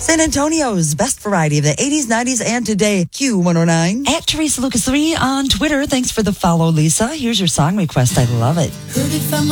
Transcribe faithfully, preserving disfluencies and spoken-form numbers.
San Antonio's best variety of the eighties, nineties, and today. Q one oh nine. At Teresa Lucas three on Twitter. Thanks for the follow, Lisa. Here's your song request. I love it. Heard it from